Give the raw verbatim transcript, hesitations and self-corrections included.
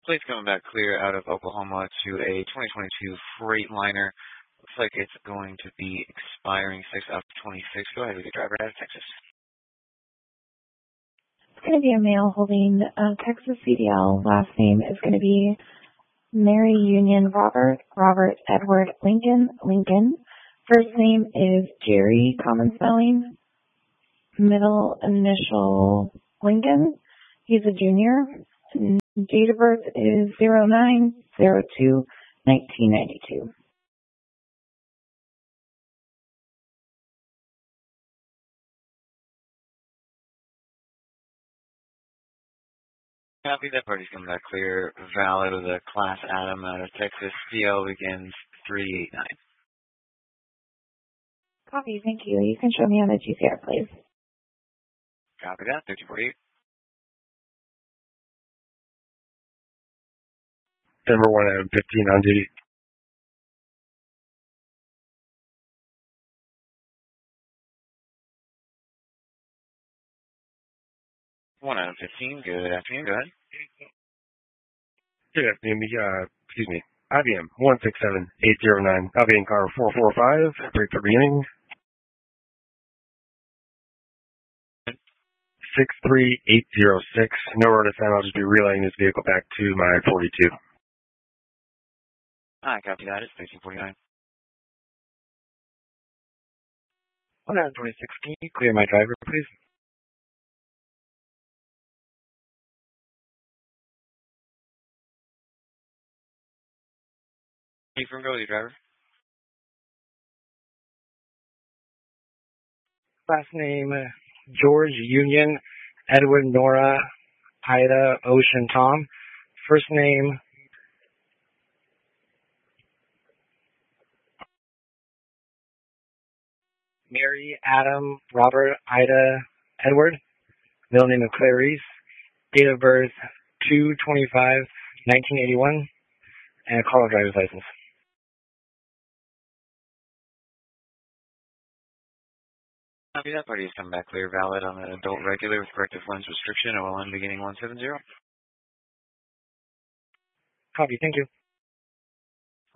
Plate's coming back clear out of Oklahoma to a twenty twenty-two Freightliner. Looks like it's going to be expiring six of twenty-six. Go ahead with your driver out of Texas. It's going to be a male holding uh, Texas C D L. Last name is going to be Mary Union Robert, Robert Edward Lincoln, Lincoln. First name is Jerry, common spelling. Middle initial Lincoln. He's a junior. Date of birth is zero nine zero two nineteen ninety-two. Copy. That party's coming back clear. Valid with a Class Adam out of Texas. D L begins three eight nine. Copy. Thank you. You can show me on the G C R, please. Copy that. thirteen forty-eight. Denver one Adam fifteen on duty. one Adam fifteen. Good afternoon. Go ahead. Good afternoon. Uh, excuse me. I B M one six seven eight zero nine. I'll be in car four four five. Break for beginning. six three eight zero six. No road assignment. I'll just be relaying this vehicle back to my forty-two. Hi, copy that. It's thirteen forty-nine. one twenty-six. Can you clear my driver, please? Can you from go with your driver? Last name, George Union, Edward Nora, Ida Ocean Tom. First name, Mary Adam Robert Ida Edward. Middle name of Clarice. Date of birth two twenty-five nineteen eighty-one. And a car driver's license. Copy that. Party is coming back clear. Valid on an adult regular with corrective lens restriction. O L N beginning one seven zero. Copy. Thank you.